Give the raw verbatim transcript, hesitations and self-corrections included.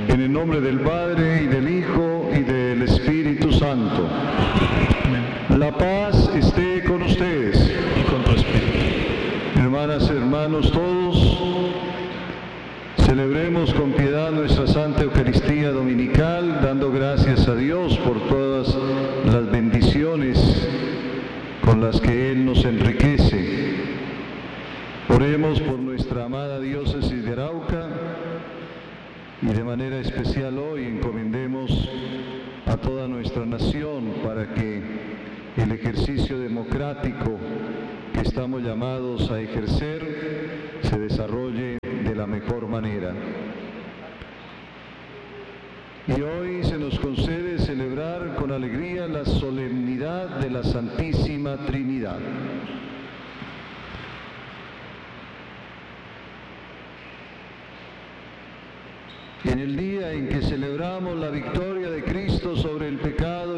En el nombre del Padre, y del Hijo, y del Espíritu Santo. Amén. La paz esté con ustedes. Y con tu espíritu. Hermanas, hermanos, todos, celebremos con piedad nuestra Santa Eucaristía Dominical, dando gracias a Dios por todas las bendiciones con las que Él nos enriquece. Oremos por nuestra amada diócesis de Arauca y de manera especial hoy encomendemos a toda nuestra nación para que el ejercicio democrático que estamos llamados a ejercer se desarrolle de la mejor manera. Y hoy se nos concede celebrar con alegría la solemnidad de la Santísima Trinidad. En el día en que celebramos la victoria de Cristo sobre